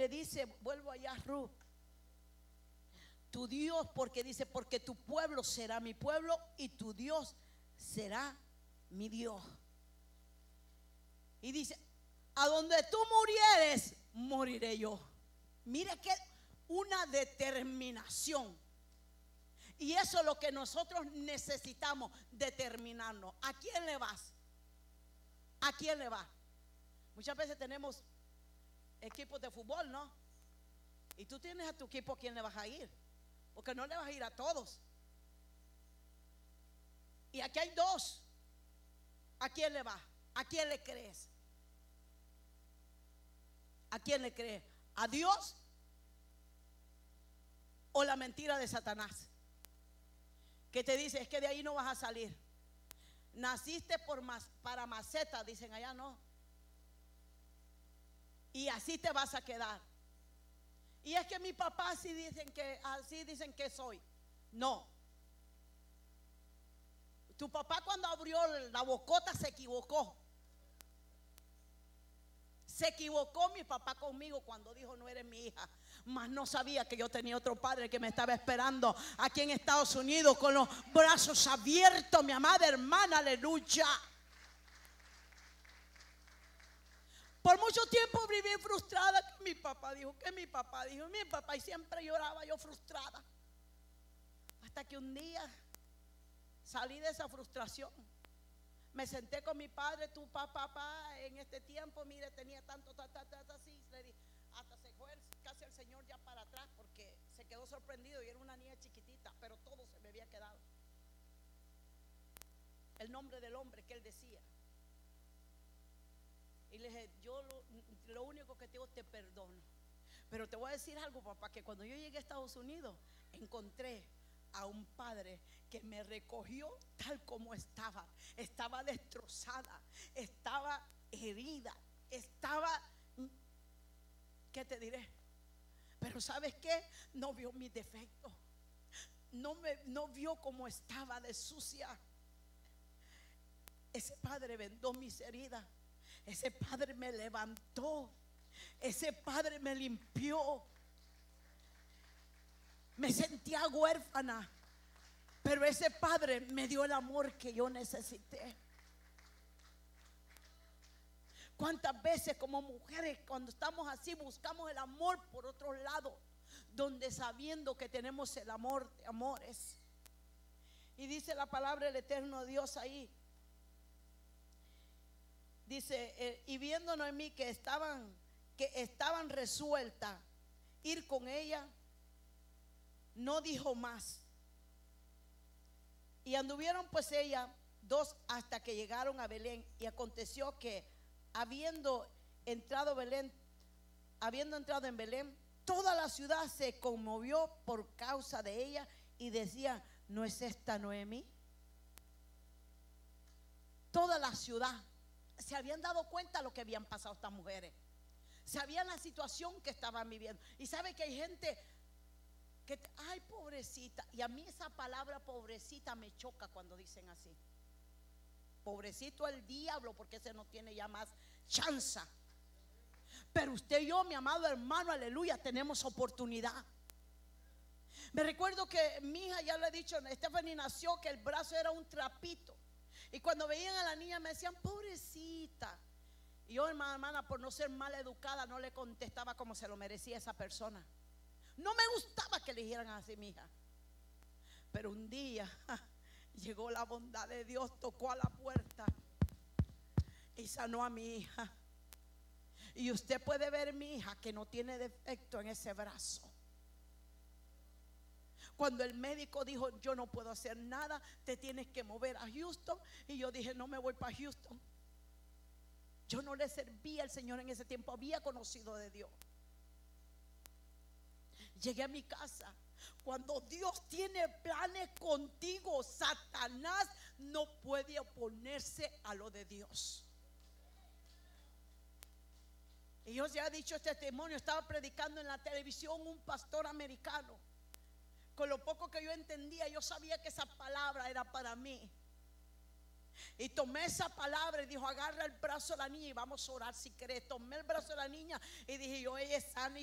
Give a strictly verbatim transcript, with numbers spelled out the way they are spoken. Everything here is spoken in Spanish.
le dice, vuelvo allá a Ruth, tu Dios, porque dice, porque tu pueblo será mi pueblo y tu Dios será mi Dios. Y dice, a donde tú murieres, moriré yo. Mire que una determinación. Y eso es lo que nosotros necesitamos, determinarnos. ¿A quién le vas? ¿A quién le vas? Muchas veces tenemos equipos de fútbol, ¿no? Y tú tienes a tu equipo, ¿a quién le vas a ir? Porque no le vas a ir a todos. Y aquí hay dos. ¿A quién le vas? ¿A quién le crees? ¿A quién le crees? ¿A Dios o la mentira de Satanás? Que te dice, es que de ahí no vas a salir. Naciste por mas, para maceta, dicen allá, no. Y así te vas a quedar. Y es que mi papá así dicen que, así dicen que soy. No. Tu papá cuando abrió la bocota se equivocó. Se equivocó mi papá conmigo cuando dijo no eres mi hija. Mas no sabía que yo tenía otro padre que me estaba esperando aquí en Estados Unidos con los brazos abiertos, mi amada hermana, aleluya. Por mucho tiempo viví frustrada. Que mi papá dijo, que mi papá dijo, mi papá, y siempre lloraba yo frustrada. Hasta que un día salí de esa frustración. Me senté con mi padre, tu papá, papá, en este tiempo, mire, tenía tanto, tanto, tanto, así. Le di, hasta se fue casi el Señor ya para atrás porque se quedó sorprendido y era una niña chiquitita, pero todo se me había quedado. El nombre del hombre que él decía. Y le dije, yo lo, lo único que te digo, te perdono. Pero te voy a decir algo, papá, que cuando yo llegué a Estados Unidos, encontré a un padre que me recogió tal como estaba. Estaba destrozada, estaba herida, estaba, ¿qué te diré? Pero ¿sabes qué? No vio mis defectos. No, me, no vio cómo estaba de sucia. Ese padre vendó mis heridas. Ese padre me levantó. Ese padre me limpió. Me sentía huérfana, pero ese padre me dio el amor que yo necesité. ¿Cuántas veces como mujeres cuando estamos así buscamos el amor por otro lado, donde sabiendo que tenemos el amor de amores? Y dice la palabra del eterno Dios ahí. Dice, eh, y viendo Noemí que estaban, que estaban resueltas ir con ella, no dijo más. Y anduvieron pues ella dos hasta que llegaron a Belén. Y aconteció que habiendo entrado Belén, habiendo entrado en Belén, toda la ciudad se conmovió por causa de ella y decía, ¿no es esta Noemí? Toda la ciudad se habían dado cuenta de lo que habían pasado estas mujeres. Sabían la situación que estaban viviendo. Y sabe que hay gente que, te, ay, pobrecita. Y a mí esa palabra pobrecita me choca cuando dicen así. Pobrecito el diablo, porque ese no tiene ya más chance. Pero usted y yo, mi amado hermano, aleluya, tenemos oportunidad. Me recuerdo que mi hija, ya le he dicho, Stephanie nació que el brazo era un trapito. Y cuando veían a la niña me decían, pobrecita. Y yo, hermana, hermana, por no ser mal educada, no le contestaba como se lo merecía esa persona. No me gustaba que le dijeran así, mi hija. Pero un día ja, llegó la bondad de Dios, tocó a la puerta y sanó a mi hija. Y usted puede ver mi hija que no tiene defecto en ese brazo. Cuando el médico dijo, yo no puedo hacer nada, te tienes que mover a Houston. Y yo dije, no me voy para Houston. Yo no le servía al Señor en ese tiempo, había conocido de Dios. Llegué a mi casa. Cuando Dios tiene planes contigo, Satanás no puede oponerse a lo de Dios. Y yo ya he dicho este testimonio. Estaba predicando en la televisión un pastor americano. Con lo poco que yo entendía, yo sabía que esa palabra era para mí. Y tomé esa palabra y dijo, agarra el brazo de la niña y vamos a orar si crees. Tomé el brazo de la niña y dije, yo, ella es sana.